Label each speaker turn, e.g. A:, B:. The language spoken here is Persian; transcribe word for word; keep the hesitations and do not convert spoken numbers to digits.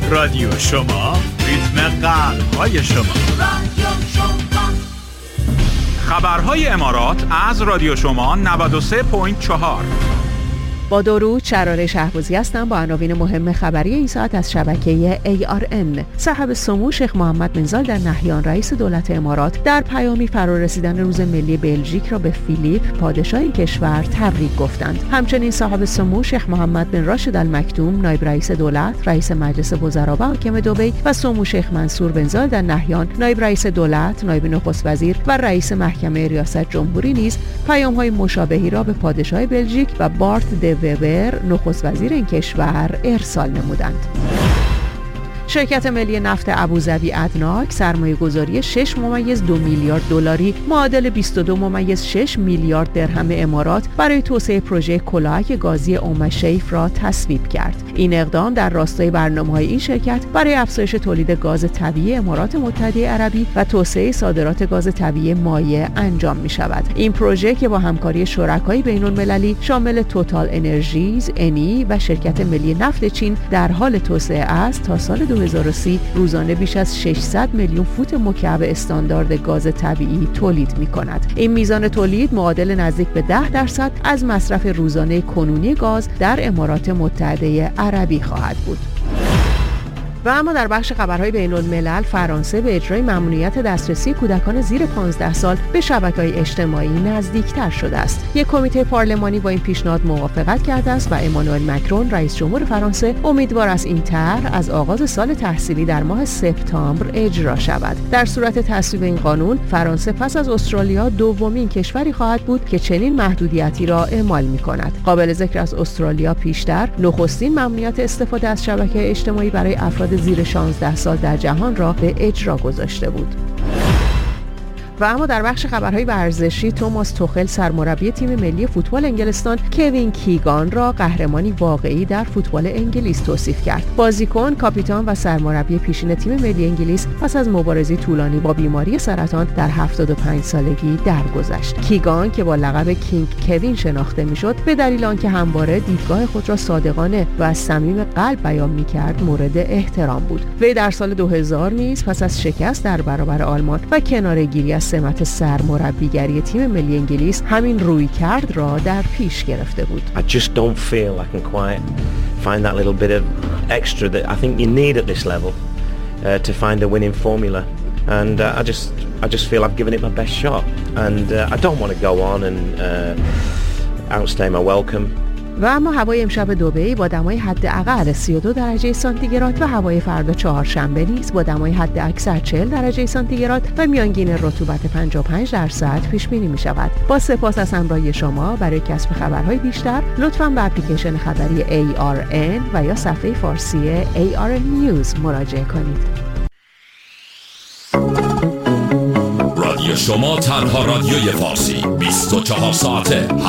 A: رادیو شما، ریتم قلب‌های شما. خبرهای امارات از رادیو شما نود و سه و چهار.
B: با درود، شراره شهبازی هستم با عناوین مهم خبری این ساعت از شبکه ای آر ان. صاحب سمو شیخ محمد بن زاید ال نهیان رئیس دولت امارات در پیامی فرارسیدن روز ملی بلژیک را به فیلیپ پادشاه این کشور تبریک گفتند. همچنین صاحب سمو شیخ محمد بن راشد ال مکتوم نایب رئیس دولت، رئیس مجلس وزرا و حاکم دبی و سمو شیخ منصور بن زاید ال نهیان نایب رئیس دولت، نایب نخست وزیر و رئیس محکمه ریاست جمهوری نیز پیام‌های مشابهی را به پادشاه بلژیک و بارت وبر نخست وزیر این کشور ارسال نمودند. شرکت ملی نفت ابوظبی ادناک سرمایه‌گذاری شش ممیز دو میلیارد دلاری معادل بیست و دو ممیز شش میلیارد درهم امارات برای توسعه پروژه کلاهک گازی ام شیف را تصویب کرد. این اقدام در راستای برنامه‌های این شرکت برای افزایش تولید گاز طبیعی امارات متحده عربی و توسعه صادرات گاز طبیعی مایع انجام می‌شود. این پروژه که با همکاری شرکای بین‌المللی شامل توتال انرژیز، انی و شرکت ملی نفت چین در حال توسعه است، تا سال دو هزار و سی روزانه بیش از ششصد میلیون فوت مکعب استاندارد گاز طبیعی تولید می‌کند. این میزان تولید معادل نزدیک به ده درصد از مصرف روزانه کنونی گاز در امارات متحده عربی خواهد بود. و اما در بخش خبرهای بین‌الملل، فرانسه به اجرای ممنوعیت دسترسی کودکان زیر پانزده سال به شبکه‌های اجتماعی نزدیکتر شده است. یک کمیته پارلمانی با این پیشنهاد موافقت کرده است و امانوئل مکرون رئیس جمهور فرانسه امیدوار است این طرح از آغاز سال تحصیلی در ماه سپتامبر اجرا شود. در صورت تصویب این قانون، فرانسه پس از استرالیا دومین کشوری خواهد بود که چنین محدودیتی را اعمال می‌کند. قابل ذکر از استرالیا پیشتر نخستین ممنوعیت استفاده از شبکه اجتماعی برای افراد زیر شانزده سال در جهان را به اجرا گذاشته بود. و اما در بخش خبرهای ورزشی، توماس توخل سرمربی تیم ملی فوتبال انگلستان کوین کیگان را قهرمانی واقعی در فوتبال انگلیس توصیف کرد. بازیکن، کاپیتان و سرمربی پیشین تیم ملی انگلیس پس از مبارزه طولانی با بیماری سرطان در هفتاد و پنج سالگی درگذشت. کیگان که با لقب کینگ کوین شناخته میشد، به دلیل آنکه همواره دیدگاه خود را صادقانه و از صمیم قلب بیان میکرد مورد احترام بود. وی در سال دو هزار نیز پس از شکست در برابر آلمان و کناره‌گیری از سمت سرمربیگری تیم ملی انگلیس همین رویکرد را در پیش گرفته بود.
C: I just don't feel I can quite find that little bit of extra that I think you need at this level uh, to find a winning formula, and uh, I just I just feel I've given it my best shot, and uh, I don't want to go on and uh, outstay my welcome.
B: و اما هوای امشب دبی با دمای حداقل سی و دو درجه سانتیگراد و هوای فردا چهارشنبه نیز با دمای حداکثر چهل درجه سانتیگراد و میانگین رطوبت پنجاه و پنج درصد پیش بینی می شود. با سپاس از همراهی شما. برای کسب خبرهای بیشتر لطفاً به اپلیکیشن خبری ای آر ان و یا صفحه فارسی ای آر ان نیوز مراجعه کنید.
D: رادیو شما تنها رادیوی فارسی بیست و چهار ساعته